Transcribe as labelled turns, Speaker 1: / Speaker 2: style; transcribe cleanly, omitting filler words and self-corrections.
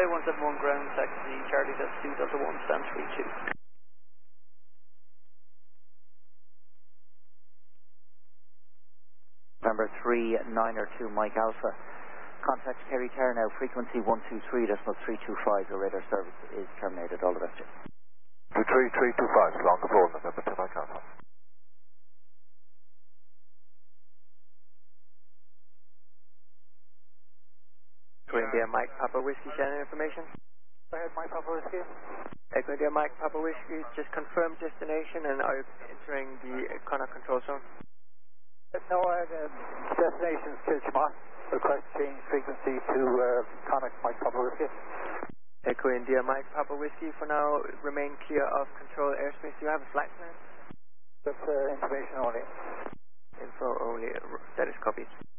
Speaker 1: 171 ground, taxi Charlie Delta 2 Delta 1, stand 32.
Speaker 2: Number 3902 Mike Alpha. Contact Kerry Tower now, frequency 123.325. Your radar service is terminated. All the best.
Speaker 3: 23325, long phone, November 2 Mike Alpha.
Speaker 1: India Mike Papa Whiskey, Shannon information.
Speaker 3: Go ahead, Mike Papa Whiskey.
Speaker 1: Echo India Mike Papa Whiskey, just confirm destination and are entering the Connaught control zone.
Speaker 3: No, destination is Kilchmont. Request change frequency to Connaught Mike Papa Whiskey.
Speaker 1: Echo India Mike Papa Whiskey, for now remain clear of control airspace. Do you have a flight plan?
Speaker 3: That's information only.
Speaker 1: Info only, that is copied.